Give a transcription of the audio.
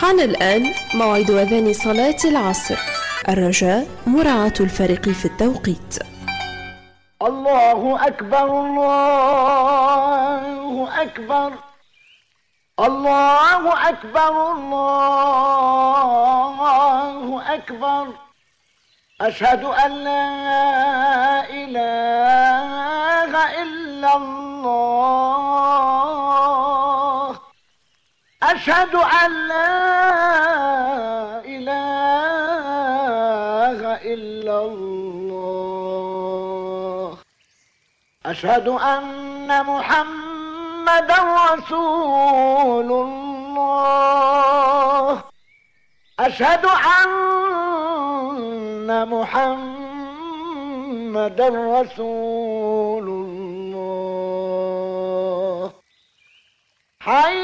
حان الآن موعد أذان صلاة العصر. الرجاء مراعاة الفرق في التوقيت. الله أكبر الله أكبر الله أكبر الله أكبر. أشهد أن لا إله إلا الله. أشهد أن لا إله إلا الله. أشهد أن محمدا رسول الله. أشهد أن محمدا رسول الله. حي